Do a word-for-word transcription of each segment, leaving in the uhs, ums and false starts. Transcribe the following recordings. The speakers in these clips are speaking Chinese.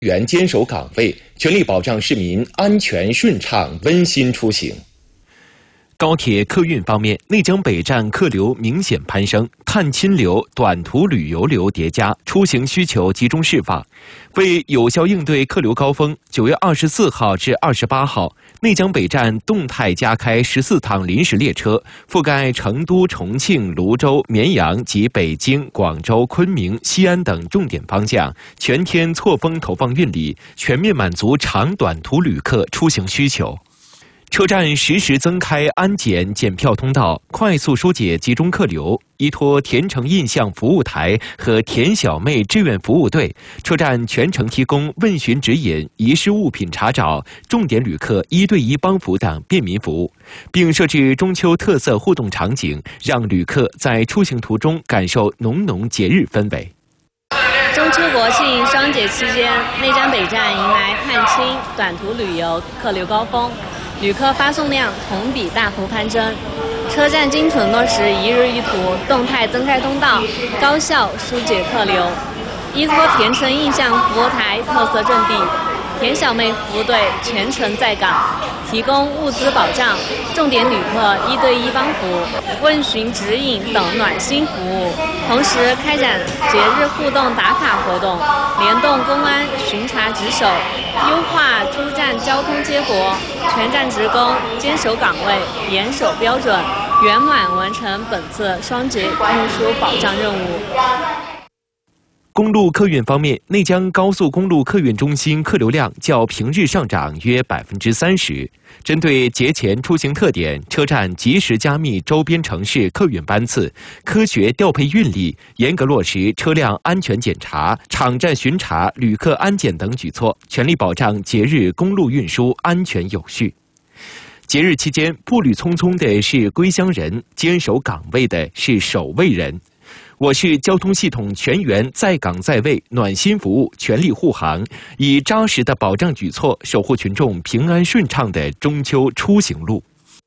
员坚守岗位，全力保障市民安全顺畅、温馨出行。高铁客运方面，内江北站客流明显攀升，探亲流、短途旅游流叠加，出行需求集中释放。为有效应对客流高峰，九月二十四号至二十八号，内江北站动态加开十四趟临时列车，覆盖成都、重庆、泸州、绵阳及北京、广州、昆明、西安等重点方向，全天错峰投放运力，全面满足长短途旅客出行需求。车站实时增开安检检票通道，快速疏解集中客流。依托田城印象服务台和田小妹志愿服务队，车站全程提供问询指引、遗失物品查找、重点旅客一对一帮扶等便民服务，并设置中秋特色互动场景，让旅客在出行途中感受浓浓节日氛围。 中秋国庆双节期间，内江北站迎来探亲、短途旅游客流高峰。旅客发送量同比大幅攀升，车站精准落实一日一图，动态增开通道，高效疏解客流。依托田城印象服务台特色阵地，田小妹服务队全程在岗，提供物资保障、重点旅客一对一帮扶、问询指引等暖心服务。同时开展节日互动打卡活动，联动公安巡查值守，优化诸站交通接驳，全站职工坚守岗位，严守标准，圆满完成本次双节运输保障任务。 公路客运方面，内江高速公路客运中心客流量较平日上涨约百分之三十。针对节前出行特点，车站及时加密周边城市客运班次，科学调配运力，严格落实车辆安全检查、场站巡查、旅客安检等举措，全力保障节日公路运输安全有序。节日期间，步履匆匆的是归乡人，坚守岗位的是守卫人。我市交通系统全员在岗在位，暖心服务，全力护航，以扎实的保障举措守护群众平安顺畅的中秋出行路。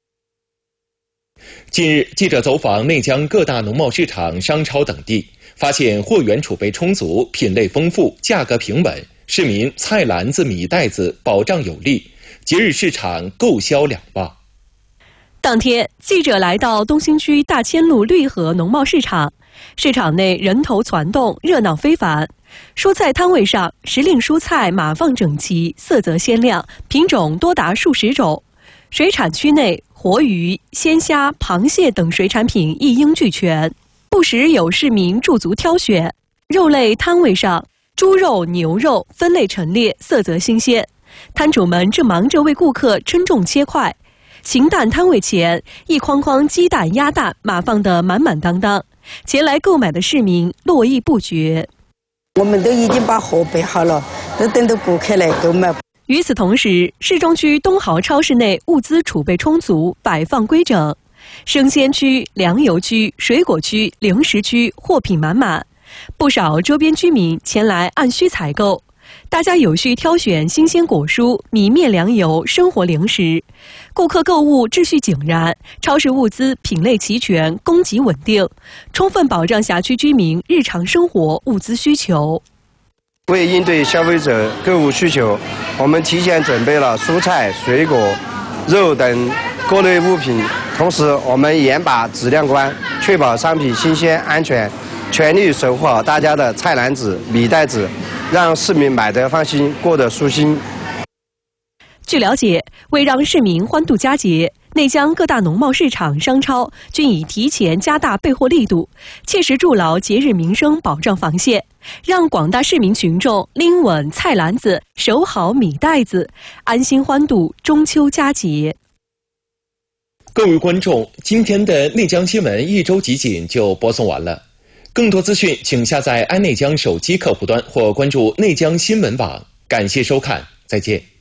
近日，记者走访内江各大农贸市场、商超等地，发现货源储备充足，品类丰富，价格平稳，市民菜篮子、米袋子保障有力，节日市场购销两旺。 当天，记者来到东兴区大千路绿河农贸市场。市场内人头攒动，热闹非凡。蔬菜摊位上，时令蔬菜码放整齐，色泽鲜亮，品种多达数十种。水产区内，活鱼、鲜虾、螃蟹等水产品一应俱全，不时有市民驻足挑选。肉类摊位上，猪肉、牛肉分类陈列，色泽新鲜。摊主们正忙着为顾客称重切块。禽蛋摊位前，一筐筐鸡蛋、鸭蛋码放得满满当当。前来购买的市民络绎不绝。 我们都已经把货备好了，都等着顾客来购买。 与此同时，市中区东豪超市内物资储备充足，摆放规整。生鲜区、粮油区、水果区、零食区货品满满，不少周边居民前来按需采购。大家有序挑选新鲜果蔬、米面粮油、生活零食，顾客购物秩序井然，超市物资品类齐全，供给稳定，充分保障辖区居民日常生活物资需求。 为应对消费者购物需求，我们提前准备了蔬菜、水果、肉等各类物品，同时我们严把质量关，确保商品新鲜安全，全力守护好大家的菜篮子、米袋子，让市民买得放心，过得舒心。 据了解，为让市民欢度佳节，内江各大农贸市场、商超均已提前加大备货力度，切实筑牢节日民生保障防线，让广大市民群众拎稳菜篮子，守好米袋子，安心欢度中秋佳节。 各位观众，今天的内江新闻一周集锦就播送完了。更多资讯，请下载安内江手机客户端或关注内江新闻网。感谢收看，再见。